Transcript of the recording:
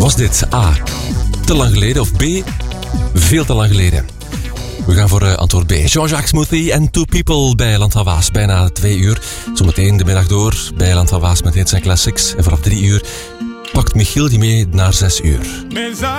Was dit A, te lang geleden of B, veel te lang geleden? We gaan voor antwoord B. Jean-Jacques Smoothie en Two People bij Land van Waas. Bijna 2 uur. Zometeen de middag door bij Land van Waas met Hits en Classics. En vanaf 3 uur pakt Michiel die mee naar 6 uur.